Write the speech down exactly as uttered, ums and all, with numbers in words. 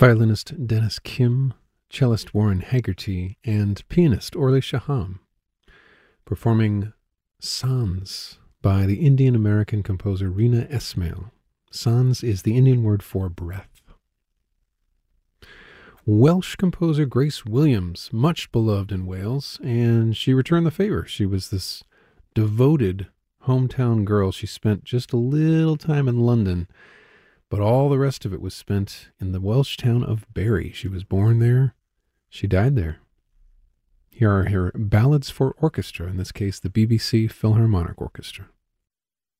violinist Dennis Kim, cellist Warren Haggerty, and pianist Orly Shaham, performing Sans by the Indian-American composer Rina Esmail. Sans is the Indian word for breath. Welsh composer Grace Williams, much beloved in Wales, and she returned the favor. She was this devoted hometown girl. She spent just a little time in London, but all the rest of it was spent in the Welsh town of Bury. She was born there. She died there. Here are her ballads for orchestra, in this case the B B C Philharmonic Orchestra.